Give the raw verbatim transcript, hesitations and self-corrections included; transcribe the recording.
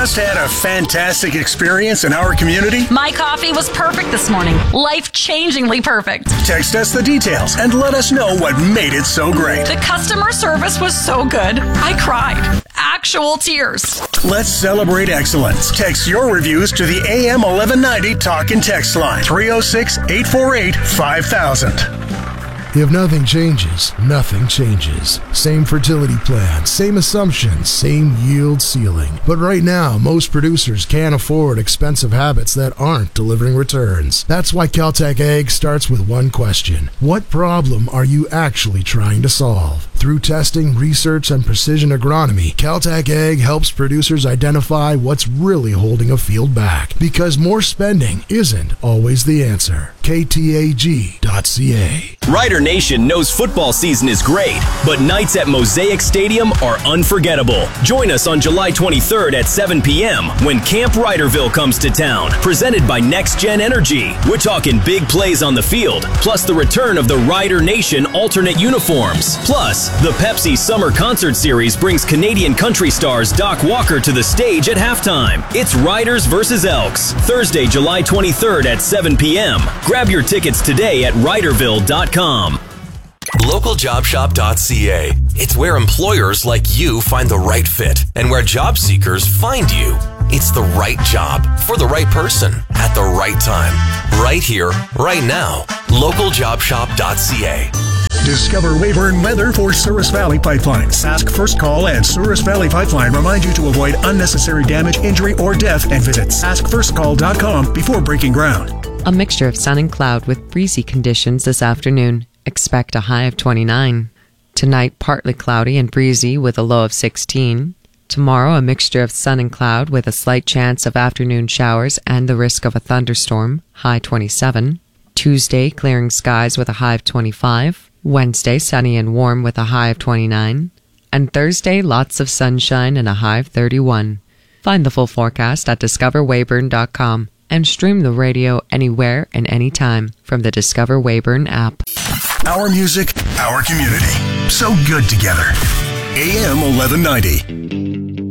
just had a fantastic experience in our community? My coffee was perfect this morning. Life-changingly perfect. Text us the details and let us know what made it so great. The customer service was so good. I cried. Actual tears. Let's celebrate excellence. Text your reviews to the A M eleven ninety Talk and Text line, three oh six, eight four eight, five thousand. If nothing changes, nothing changes. Same fertility plan, same assumptions, same yield ceiling. But right now, most producers can't afford expensive habits that aren't delivering returns. That's why Caltech Ag starts with one question. What problem are you actually trying to solve? Through testing, research, and precision agronomy, Caltech Ag helps producers identify what's really holding a field back. Because more spending isn't always the answer. K T A G dot C A. Rider Nation knows football season is great, but nights at Mosaic Stadium are unforgettable. Join us on July twenty-third at seven p.m. when Camp Riderville comes to town, presented by Next Gen Energy. We're talking big plays on the field, plus the return of the Rider Nation alternate uniforms. Plus, the Pepsi Summer Concert Series brings Canadian country stars Doc Walker to the stage at halftime. It's Riders versus Elks, Thursday, July twenty-third at seven p.m. Grab your tickets today at riderville dot com. local job shop dot c a. It's where employers like you find the right fit and where job seekers find you. It's the right job for the right person at the right time. Right here, right now. local job shop dot c a. Discover Weyburn weather for Souris Valley Pipeline. Sask First Call and Souris Valley Pipeline remind you to avoid unnecessary damage, injury, or death and visit sask first call dot com before breaking ground. A mixture of sun and cloud with breezy conditions this afternoon. Expect a high of twenty-nine. Tonight, partly cloudy and breezy with a low of sixteen. Tomorrow, a mixture of sun and cloud with a slight chance of afternoon showers and the risk of a thunderstorm, high twenty-seven. Tuesday, clearing skies with a high of twenty-five. Wednesday, sunny and warm with a high of twenty-nine. And Thursday, lots of sunshine and a high of thirty-one. Find the full forecast at discover weyburn dot com and stream the radio anywhere and anytime from the Discover Weyburn app. Our music, our community. So good together. A M eleven ninety.